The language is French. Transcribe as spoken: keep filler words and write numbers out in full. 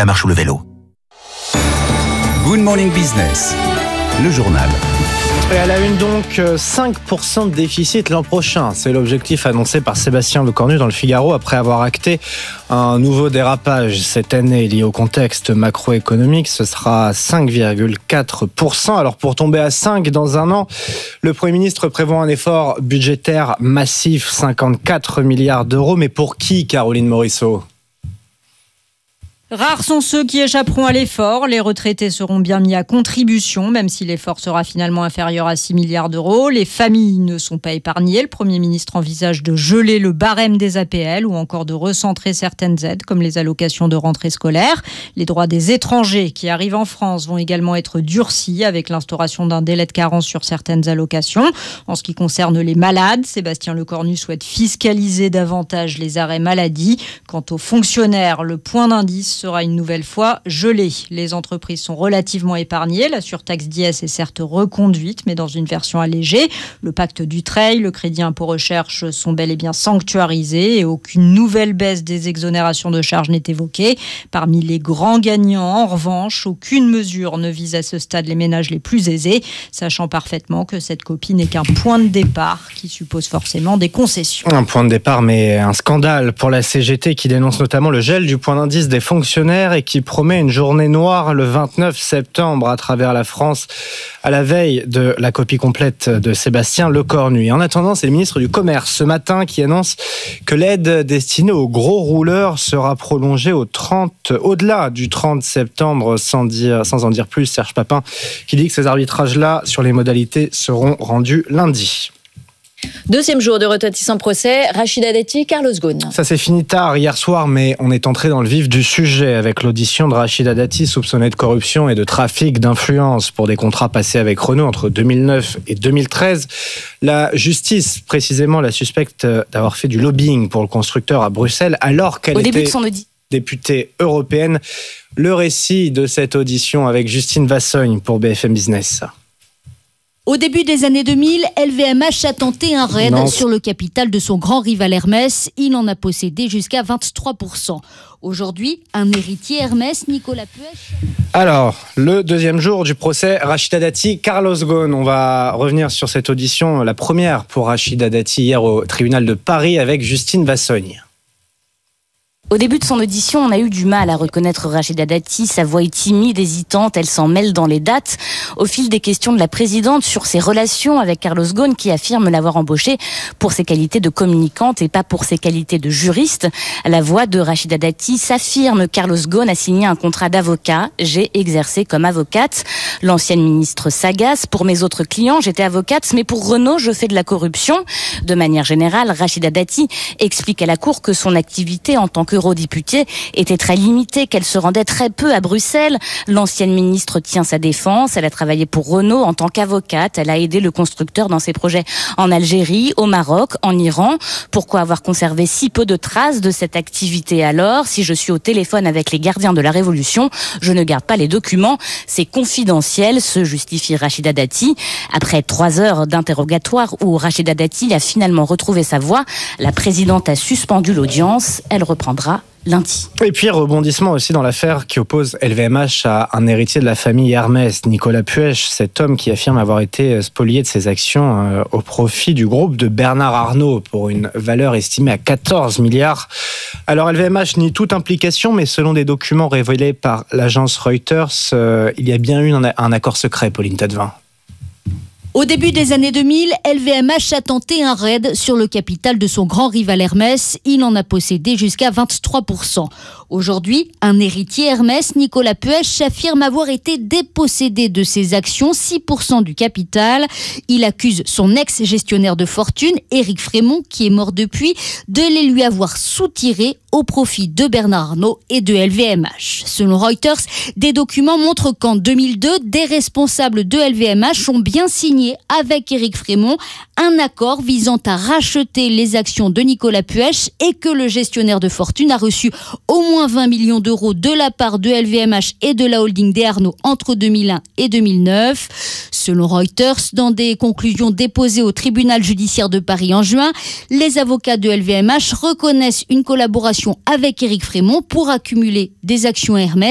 la marche ou le vélo. Good Morning Business, le journal. Et à la une donc, cinq pour cent de déficit l'an prochain. C'est l'objectif annoncé par Sébastien Lecornu dans le Figaro après avoir acté un nouveau dérapage cette année lié au contexte macroéconomique. Ce sera cinq virgule quatre pour cent. Alors pour tomber à cinq dans un an, le Premier ministre prévoit un effort budgétaire massif, cinquante-quatre milliards d'euros. Mais pour qui, Caroline Morisseau ? Rares sont ceux qui échapperont à l'effort. Les retraités seront bien mis à contribution, même si l'effort sera finalement inférieur à six milliards d'euros. Les familles ne sont pas épargnées. Le Premier ministre envisage de geler le barème des A P L ou encore de recentrer certaines aides, comme les allocations de rentrée scolaire. Les droits des étrangers qui arrivent en France vont également être durcis avec l'instauration d'un délai de carence sur certaines allocations. En ce qui concerne les malades, Sébastien Lecornu souhaite fiscaliser davantage les arrêts maladie. Quant aux fonctionnaires, le point d'indice sera une nouvelle fois gelé. Les entreprises sont relativement épargnées. La surtaxe d'I S est certes reconduite, mais dans une version allégée. Le pacte Dutreil, le crédit impôt recherche sont bel et bien sanctuarisés et aucune nouvelle baisse des exonérations de charges n'est évoquée. Parmi les grands gagnants, en revanche, aucune mesure ne vise à ce stade les ménages les plus aisés, sachant parfaitement que cette copie n'est qu'un point de départ qui suppose forcément des concessions. Un point de départ, mais un scandale pour la C G T qui dénonce notamment le gel du point d'indice des fonctionnaires et qui promet une journée noire le vingt-neuf septembre à travers la France à la veille de la copie complète de Sébastien Lecornu. Et en attendant, c'est le ministre du Commerce ce matin qui annonce que l'aide destinée aux gros rouleurs sera prolongée au trente, au-delà du trente septembre, sans dire, sans en dire plus. Serge Papin qui dit que ces arbitrages-là sur les modalités seront rendus lundi. Deuxième jour de retentissant procès, Rachida Dati, Carlos Ghosn. Ça s'est fini tard hier soir, mais on est entré dans le vif du sujet avec l'audition de Rachida Dati, soupçonnée de corruption et de trafic d'influence pour des contrats passés avec Renault entre deux mille neuf et deux mille treize. La justice, précisément, la suspecte d'avoir fait du lobbying pour le constructeur à Bruxelles, alors qu'elle Au était début de son audit. députée européenne. Le récit de cette audition avec Justine Vassogne pour B F M Business. Au début des années deux mille, L V M H a tenté un raid Non. sur le capital de son grand rival Hermès. Il en a possédé jusqu'à vingt-trois pour cent. Aujourd'hui, un héritier Hermès, Nicolas Puech... Alors, le deuxième jour du procès, Rachida Dati, Carlos Ghosn. On va revenir sur cette audition, la première pour Rachida Dati hier au tribunal de Paris avec Justine Vassogne. Au début de son audition, on a eu du mal à reconnaître Rachida Dati. Sa voix est timide, hésitante, elle s'en mêle dans les dates. Au fil des questions de la présidente sur ses relations avec Carlos Ghosn, qui affirme l'avoir embauché pour ses qualités de communicante et pas pour ses qualités de juriste, la voix de Rachida Dati s'affirme. Carlos Ghosn a signé un contrat d'avocat. J'ai exercé comme avocate. L'ancienne ministre s'agace. Pour mes autres clients, j'étais avocate, mais pour Renault, je fais de la corruption. De manière générale, Rachida Dati explique à la Cour que son activité en tant qu'eurodéputée était très limitée, qu'elle se rendait très peu à Bruxelles. L'ancienne ministre tient sa défense. Elle a travaillé pour Renault en tant qu'avocate. Elle a aidé le constructeur dans ses projets en Algérie, au Maroc, en Iran. Pourquoi avoir conservé si peu de traces de cette activité alors? Si je suis au téléphone avec les gardiens de la Révolution, je ne garde pas les documents. C'est confidentiel, se justifie Rachida Dati. Après trois heures d'interrogatoire où Rachida Dati a finalement retrouvé sa voix, la présidente a suspendu l'audience. Elle reprendra lundi. Et puis, rebondissement aussi dans l'affaire qui oppose L V M H à un héritier de la famille Hermès, Nicolas Puech, cet homme qui affirme avoir été spolié de ses actions au profit du groupe de Bernard Arnault pour une valeur estimée à quatorze milliards. Alors, L V M H nie toute implication, mais selon des documents révélés par l'agence Reuters, euh, il y a bien eu un, un accord secret, Pauline Tadevin. Au début des années deux mille, L V M H a tenté un raid sur le capital de son grand rival Hermès. Il en a possédé jusqu'à vingt-trois pour cent. Aujourd'hui, un héritier Hermès, Nicolas Puech, affirme avoir été dépossédé de ses actions, six pour cent du capital. Il accuse son ex-gestionnaire de fortune, Éric Frémont, qui est mort depuis, de les lui avoir soutirés au profit de Bernard Arnault et de L V M H. Selon Reuters, des documents montrent qu'en deux mille deux, des responsables de L V M H ont bien signé avec Éric Frémont un accord visant à racheter les actions de Nicolas Puech et que le gestionnaire de fortune a reçu au moins vingt millions d'euros de la part de L V M H et de la holding des Arnault entre deux mille un et deux mille neuf. Selon Reuters, dans des conclusions déposées au tribunal judiciaire de Paris en juin, les avocats de L V M H reconnaissent une collaboration avec Éric Frémont pour accumuler des actions Hermès.